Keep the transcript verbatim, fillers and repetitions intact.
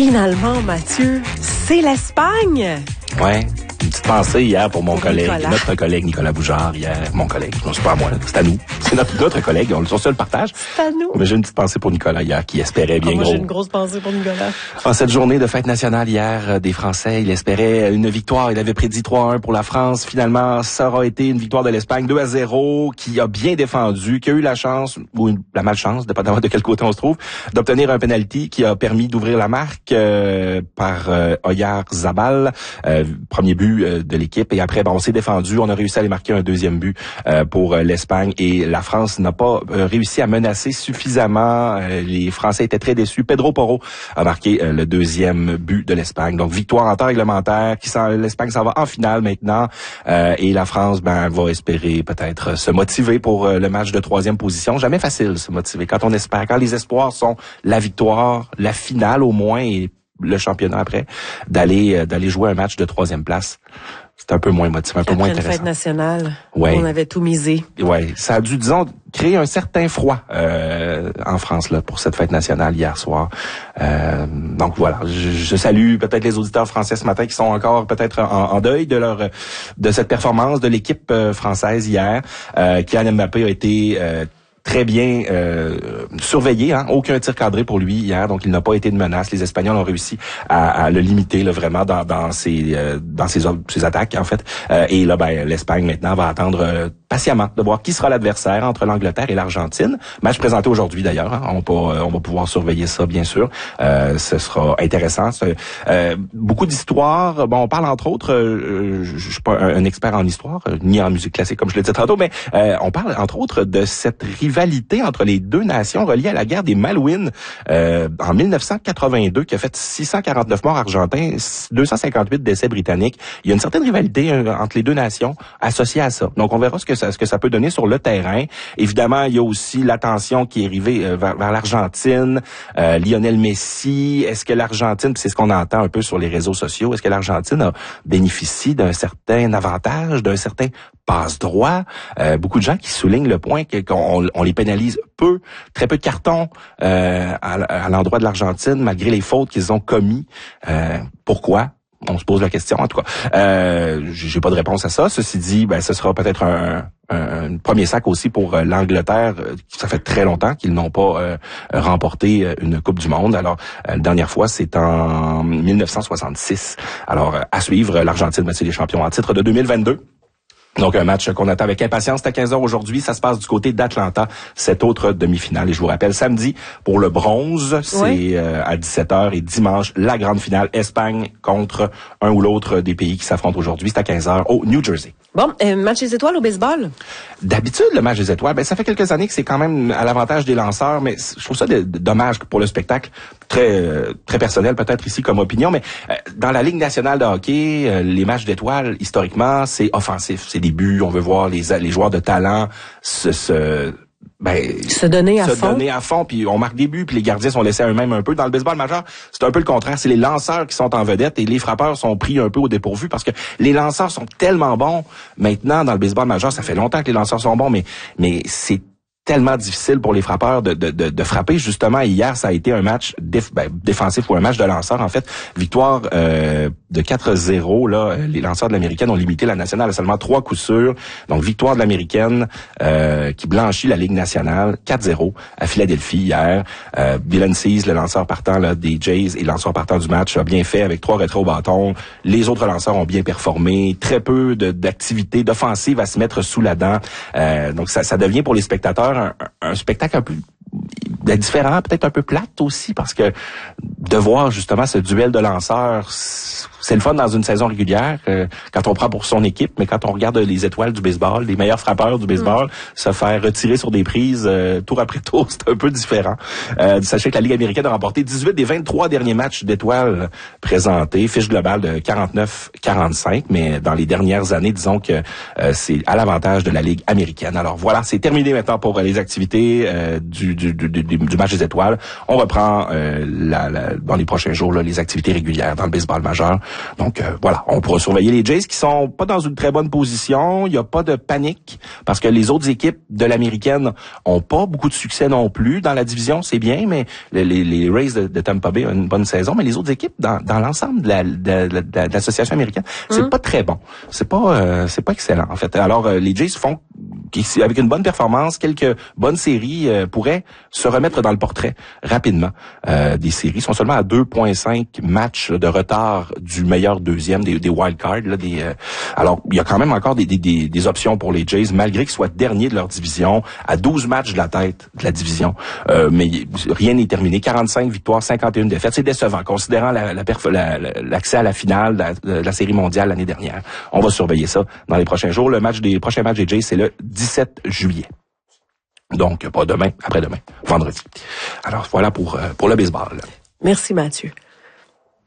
Finalement, Mathieu, c'est l'Espagne. Ouais. Une petite pensée hier pour mon pour collègue, Nicolas. notre collègue Nicolas Boujard hier, mon collègue, non c'est pas à moi, c'est à nous, c'est notre, notre collègue, on le seul partage. C'est à nous. Mais j'ai une petite pensée pour Nicolas hier, qui espérait bien oh, moi, gros. J'ai une grosse pensée pour Nicolas. En cette journée de fête nationale hier euh, des Français, il espérait une victoire, il avait prédit trois à un pour la France. Finalement, ça aura été une victoire de l'Espagne deux à zéro, qui a bien défendu, qui a eu la chance, ou une, la malchance, dépendamment de quel côté on se trouve, d'obtenir un penalty qui a permis d'ouvrir la marque euh, par euh, Oyarzabal, euh, premier but euh, de l'équipe. Et après, ben, on s'est défendu, on a réussi à aller marquer un deuxième but euh, pour euh, l'Espagne. Et la France n'a pas euh, réussi à menacer suffisamment. Euh, les Français étaient très déçus. Pedro Porro a marqué euh, le deuxième but de l'Espagne. Donc, victoire en temps réglementaire. Qui s'en, L'Espagne s'en va en finale maintenant. Euh, et la France ben, va espérer peut-être se motiver pour euh, le match de troisième position. Jamais facile se motiver quand on espère. Quand les espoirs sont la victoire, la finale au moins, et le championnat après, d'aller euh, d'aller jouer un match de troisième place. C'est un peu moins motivant, un peu Après moins une intéressant. fête nationale, ouais. on avait tout misé. Ouais, ça a dû, disons, créer un certain froid euh, en France là pour cette fête nationale hier soir. Euh, donc voilà, je, je salue peut-être les auditeurs français ce matin qui sont encore peut-être en, en deuil de leur de cette performance de l'équipe euh, française hier. Euh, Kylian Mbappé a été euh, très bien euh, surveillé, hein? Aucun tir cadré pour lui hier, donc il n'a pas été de menace. Les Espagnols ont réussi à, à le limiter là, vraiment dans, dans ses euh, dans ses, ses attaques en fait. Euh, et là, ben l'Espagne maintenant va attendre euh, patiemment de voir qui sera l'adversaire entre l'Angleterre et l'Argentine. Match présenté aujourd'hui d'ailleurs. Hein? On, peut, on va pouvoir surveiller ça bien sûr. Euh, ce sera intéressant. Euh, beaucoup d'histoires. Bon, on parle entre autres. Euh, je, je suis pas un, un expert en histoire euh, ni en musique classique comme je l'ai dit tantôt, mais euh, on parle entre autres de cette rivalité rivalité entre les deux nations reliée à la guerre des Malouines euh, en mille neuf cent quatre-vingt-deux qui a fait six cent quarante-neuf morts argentins, deux cent cinquante-huit décès britanniques. Il y a une certaine rivalité euh, entre les deux nations associée à ça. Donc on verra ce que ça, ce que ça peut donner sur le terrain. Évidemment, il y a aussi l'attention qui est arrivée euh, vers, vers l'Argentine, euh, Lionel Messi. Est-ce que l'Argentine, c'est ce qu'on entend un peu sur les réseaux sociaux, est-ce que l'Argentine a bénéficié d'un certain avantage, d'un certain passe-droit? Euh, beaucoup de gens qui soulignent le point qu'on on les pénalise peu, très peu de cartons euh, à, à l'endroit de l'Argentine, malgré les fautes qu'ils ont commis. Euh, pourquoi? On se pose la question, en tout cas. Euh, j'ai pas de réponse à ça. Ceci dit, ben, ce sera peut-être un, un, un premier sac aussi pour euh, l'Angleterre. Ça fait très longtemps qu'ils n'ont pas euh, remporté une Coupe du Monde. Alors, euh, la dernière fois, c'est en mille neuf cent soixante-six. Alors, euh, à suivre, l'Argentine, ben, c'est les champions en titre de deux mille vingt-deux. Donc, un match qu'on attend avec impatience. C'est à quinze heures aujourd'hui. Ça se passe du côté d'Atlanta, cette autre demi-finale. Et je vous rappelle, samedi, pour le bronze, c'est oui. euh, à dix-sept heures. Et dimanche, la grande finale, Espagne contre un ou l'autre des pays qui s'affrontent aujourd'hui. C'est à quinze heures au New Jersey. Bon, euh, match des étoiles au baseball? D'habitude, le match des étoiles, ben ça fait quelques années que c'est quand même à l'avantage des lanceurs, mais je trouve ça de, de, dommage pour le spectacle. Très euh, très personnel peut-être ici comme opinion, mais euh, dans la Ligue nationale de hockey, euh, les matchs d'étoiles, historiquement, c'est offensif. C'est des buts, on veut voir les, les joueurs de talent se... se Ben, se donner à se fond. Se donner à fond, puis on marque des buts, puis les gardiens sont laissés à eux-mêmes un peu. Dans le baseball majeur, c'est un peu le contraire. C'est les lanceurs qui sont en vedette et les frappeurs sont pris un peu au dépourvu parce que les lanceurs sont tellement bons. Maintenant, dans le baseball majeur, ça fait longtemps que les lanceurs sont bons, mais mais c'est tellement difficile pour les frappeurs de, de, de, de frapper. Justement, hier, ça a été un match déf, ben, défensif ou un match de lanceurs. En fait, victoire euh, de quatre à zéro. Là, les lanceurs de l'Américaine ont limité la nationale à seulement trois coups sûrs. Donc, victoire de l'Américaine euh, qui blanchit la Ligue nationale quatre zéro à Philadelphie hier. Euh, Dylan Cease, le lanceur partant là, des Jays et le lanceur partant du match, a bien fait avec trois retraits au bâton. Les autres lanceurs ont bien performé. Très peu de, d'activité d'offensive à se mettre sous la dent. Euh, donc, ça, ça devient pour les spectateurs Un, un spectacle un peu différent, peut-être un peu plate aussi, parce que de voir justement ce duel de lanceurs, c'est le fun dans une saison régulière, euh, quand on prend pour son équipe, mais quand on regarde les étoiles du baseball, les meilleurs frappeurs du baseball, mmh. se faire retirer sur des prises euh, tour après tour, c'est un peu différent. Euh, sachez que la Ligue américaine a remporté dix-huit des vingt-trois derniers matchs d'étoiles présentés, fiche globale de quarante-neuf à quarante-cinq, mais dans les dernières années, disons que euh, c'est à l'avantage de la Ligue américaine. Alors voilà, c'est terminé maintenant pour les activités euh, du, du, du, du, du match des étoiles. On reprend euh, la, la, dans les prochains jours là, les activités régulières dans le baseball majeur. Donc euh, voilà, on pourra surveiller les Jays qui sont pas dans une très bonne position. Il y a pas de panique parce que les autres équipes de l'américaine ont pas beaucoup de succès non plus dans la division. C'est bien, mais les, les, les Rays de, de Tampa Bay ont une bonne saison, mais les autres équipes dans, dans l'ensemble de, la, de, de, de l'association américaine, c'est mmh. pas très bon. C'est pas euh, c'est pas excellent en fait. Alors euh, les Jays font avec une bonne performance, quelques bonnes séries euh, pourraient se remettre dans le portrait rapidement. Euh, des séries sont seulement à deux virgule cinq matchs de retard du meilleur deuxième, des, des wild cards. Là, des, euh, alors, il y a quand même encore des, des, des, des options pour les Jays, malgré qu'ils soient derniers de leur division, à douze matchs de la tête de la division. Euh, mais rien n'est terminé. quarante-cinq victoires, cinquante et une défaites. C'est décevant, considérant la, la perf- la, la, l'accès à la finale de la, de la série mondiale l'année dernière. On va surveiller ça dans les prochains jours. Le match des prochains matchs des Jays, c'est le dix-sept juillet. Donc, pas demain, après-demain, vendredi. Alors, voilà pour, pour le baseball. Merci, Mathieu.